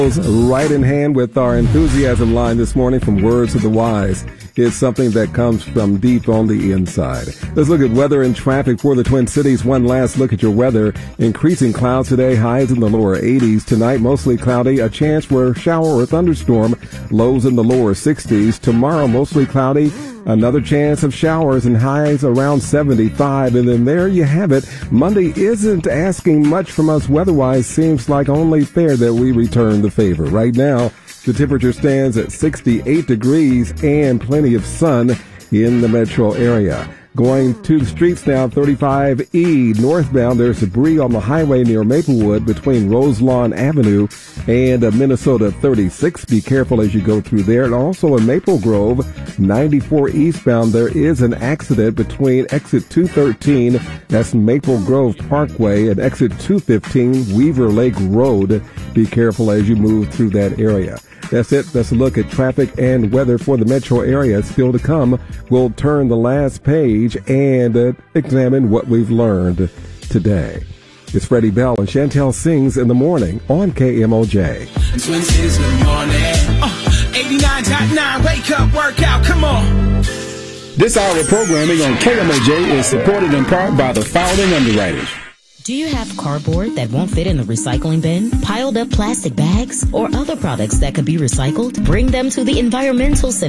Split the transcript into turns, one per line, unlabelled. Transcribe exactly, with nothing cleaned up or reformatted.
Right in hand with our enthusiasm line this morning from Words of the Wise is something that comes from deep on the inside. Let's look at weather and traffic for the Twin Cities. One last look at your weather. Increasing clouds today, highs in the lower eighties. Tonight, mostly cloudy, a chance for a shower or thunderstorm, lows in the lower sixties. Tomorrow, mostly cloudy, another chance of showers and highs around seventy-five. And then there you have it. Monday isn't asking much from us weather-wise. Seems like only fair that we return the favor. Right now, the temperature stands at sixty-eight degrees and plenty of sun in the metro area. Going to the streets now, thirty-five E northbound. There's debris on the highway near Maplewood between Roselawn Avenue and uh, Minnesota thirty-six. Be careful as you go through there. And also in Maple Grove, ninety-four eastbound, there is an accident between exit two thirteen, that's Maple Grove Parkway, and exit two fifteen, Weaver Lake Road. Be careful as you move through that area. That's it. That's a look at traffic and weather for the metro area. Still to come, we'll turn the last page and uh, examine what we've learned today. It's Freddie Bell and Chantel Sings in the morning on K M O J.
Twin Cities in the morning. Uh, eighty-nine point nine, wake up, work out, come on.
This hour of programming on K M O J is supported in part by the following underwriters.
Do you have cardboard that won't fit in the recycling bin, piled up plastic bags, or other products that could be recycled? Bring them to the Environmental Center